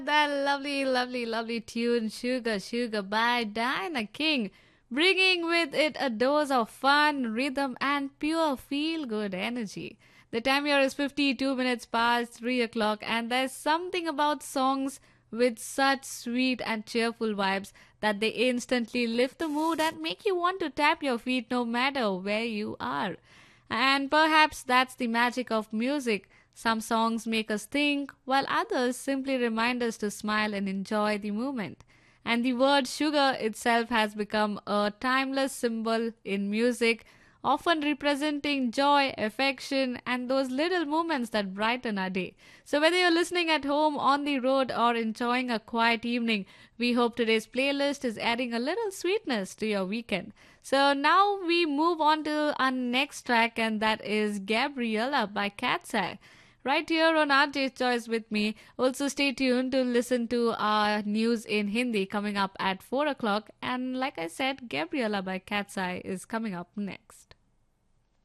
That lovely, lovely, lovely tune, Sugar, Sugar by Diana King, bringing with it a dose of fun, rhythm, and pure feel good energy. The time here is 52 minutes past 3 o'clock, and there's something about songs with such sweet and cheerful vibes that they instantly lift the mood and make you want to tap your feet no matter where you are. And perhaps that's the magic of music. Some songs make us think, while others simply remind us to smile and enjoy the moment. And the word sugar itself has become a timeless symbol in music, often representing joy, affection, and those little moments that brighten our day. So, whether you're listening at home, on the road, or enjoying a quiet evening, we hope today's playlist is adding a little sweetness to your weekend. So, now we move on to our next track, and that is Gabriella by Cat's Eye right here on RJ's Choice with me. Also, stay tuned to listen to our news in Hindi coming up at 4 o'clock. And like I said, Gabriella by Cat's Eye is coming up next.